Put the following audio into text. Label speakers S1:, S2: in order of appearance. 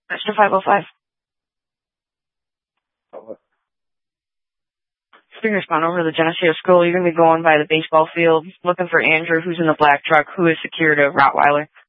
S1: Mr. 505. You can respond over to the Geneseo School. You're going to be going by the baseball field looking for Andrew, who's in the black truck, who is secured a Rottweiler.